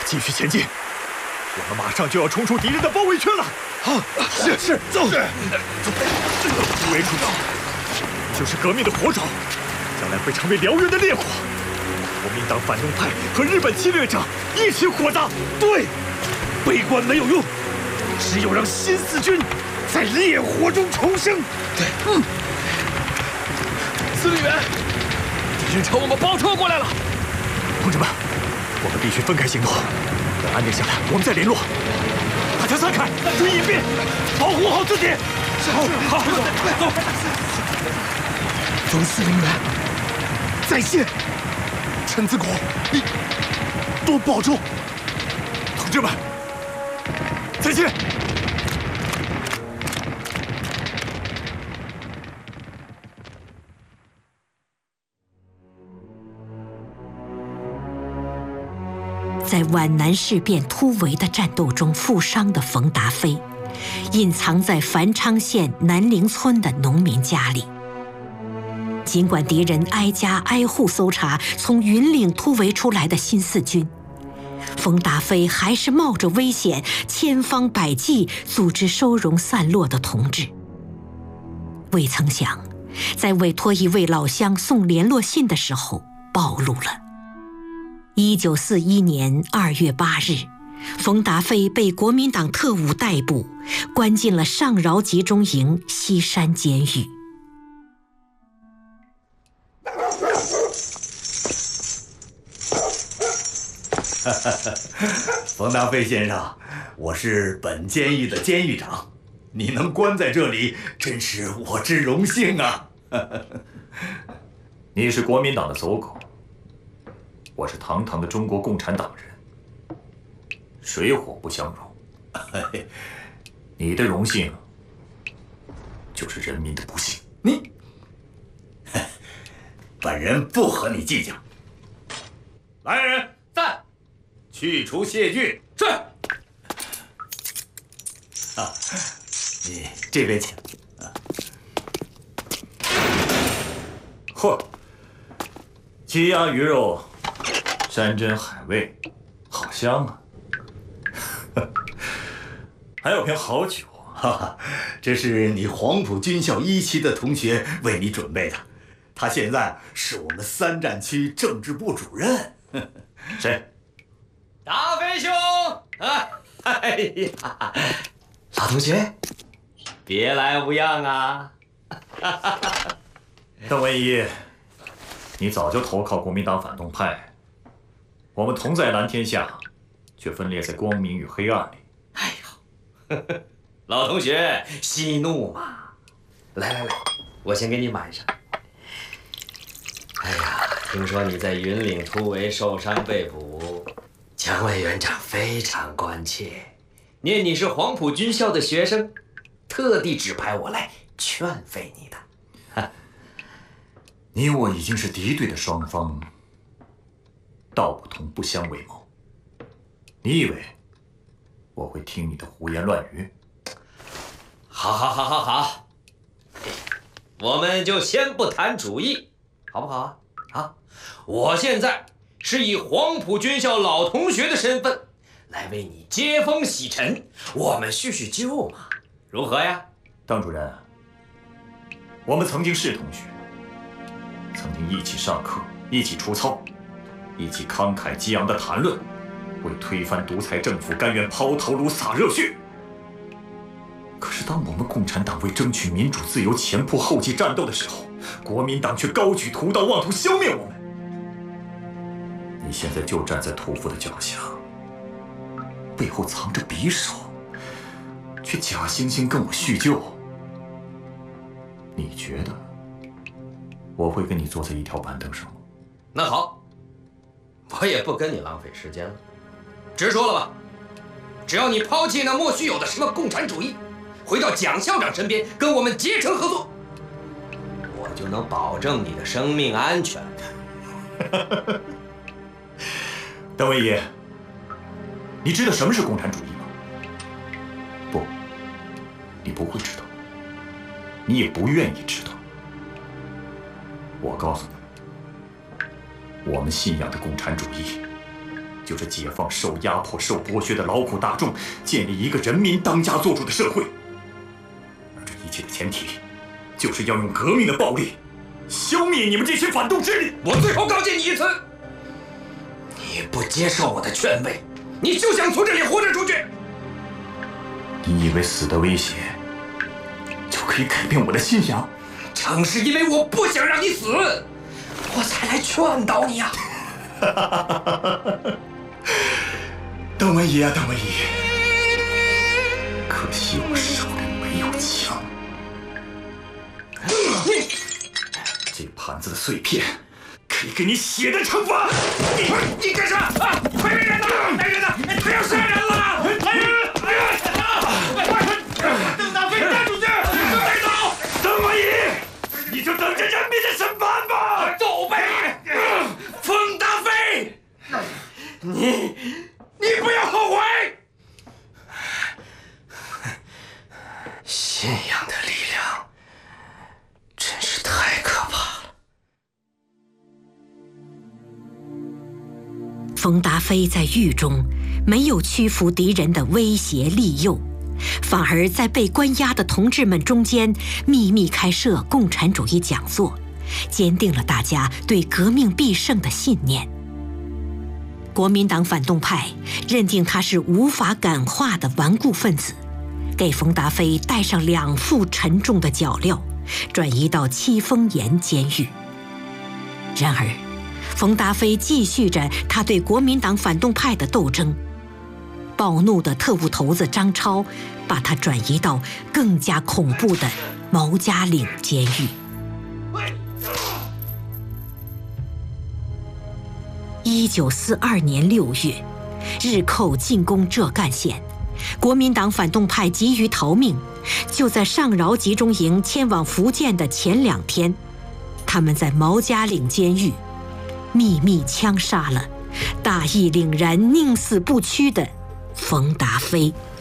继续前进，我们马上就要冲出敌人的包围圈了。 好，是，走。 突围出去，就是革命的火种，将来会成为燎原的烈火。国民党反动派和日本侵略者一起火的。 对，悲观没有用，只有让新四军在烈火中重生。 对，司令员，敌人朝我们包抄过来了。 同志们，我们必须分开行动，等安定下来，我们再联络。大家散开，注意隐蔽，保护好自己。 好，走。冯司令员，在线。陈自古，你多保重。 同志们，再见。 在皖南事变突围的战斗中负伤的冯达飞，隐藏在繁昌县南陵村的农民家里。尽管敌人挨家挨户搜查从云岭突围出来的新四军，冯达飞还是冒着危险，千方百计组织收容散落的同志。未曾想，在委托一位老乡送联络信的时候暴露了。1941年2月8日，冯达飞被国民党特务逮捕，关进了上饶集中营西山监狱。 冯达飞先生，我是本监狱的监狱长，你能关在这里，真是我之荣幸啊！ 你是国民党的走狗，我是堂堂的中国共产党人，水火不相容。你的荣幸，就是人民的不幸。 你，本人不和你计较。来人， 在。 去除谢惧。 是。 啊，你这边请。 嚯，鸡鸭鱼肉，山珍海味，好香啊！还有瓶好酒， 哈哈，这是你黄埔军校1期的同学为你准备的，他现在是我们3战区政治部主任。 谁？ 大飞兄啊！哎呀，老同学，别来无恙啊！ 邓文仪，你早就投靠国民党反动派，我们同在蓝天下，却分裂在光明与黑暗里。 哎呦，老同学息怒嘛！来，我先给你满上。哎呀，听说你在云岭突围受伤被捕，蒋委员长非常关切，念你是黄埔军校的学生，特地指派我来劝慰你的。 你我已经是敌对的双方，道不同不相为谋。你以为我会听你的胡言乱语？ 好，我们就先不谈主义，好不好啊？啊，我现在是以黄埔军校老同学的身份来为你接风洗尘，我们叙叙旧嘛，如何呀？ 邓主任，我们曾经是同学，曾经一起上课，一起出操，一起慷慨激昂地谈论，为推翻独裁政府甘愿抛头颅洒热血。可是当我们共产党为争取民主自由前仆后继战斗的时候，国民党却高举屠刀，妄图消灭我们。你现在就站在屠夫的脚下，背后藏着匕首，却假惺惺跟我叙旧。你觉得我会跟你坐在一条板凳上吗？ 那好，我也不跟你浪费时间了，直说了吧，只要你抛弃那莫须有的什么共产主义，回到蒋校长身边跟我们结成合作，我就能保证你的生命安全。 邓文仪，你知道什么是共产主义吗？不，你不会知道，你也不愿意知道。我告诉你，我们信仰的共产主义， 就是解放受压迫、受剥削的劳苦大众，建立一个人民当家作主的社会。而这一切的前提，就是要用革命的暴力，消灭你们这群反动势力。 我最后告诫你一次，你不接受我的劝慰，你就想从这里活着出去。 你以为死的威胁就可以改变我的信仰？ 正是因为我不想让你死，我才来劝导你呀。 邓文仪啊，邓文仪，可惜我手里没有枪。这盘子的碎片可以给你血的惩罚。 你干什么啊？快来人呐！来人呐！他要杀人了！邓大飞，带出去！带走！ 邓文仪，你就等着人民的审判吧！ 走呗！冯大飞，你不要后悔！ 信仰的力量真是太可怕了。 冯达飞在狱中没有屈服敌人的威胁利诱，反而在被关押的同志们中间秘密开设共产主义讲座，坚定了大家对革命必胜的信念。国民党反动派认定他是无法感化的顽固分子，给冯达飞戴上2副沉重的脚镣，转移到戚风岩监狱。然而，冯达飞继续着他对国民党反动派的斗争。暴怒的特务头子张超把他转移到更加恐怖的毛家岭监狱。1942年6月，日寇进攻浙赣县，国民党反动派急于逃命，就在上饶集中营迁往福建的前2天，他们在毛家岭监狱秘密枪杀了大义凛然、宁死不屈的冯达飞。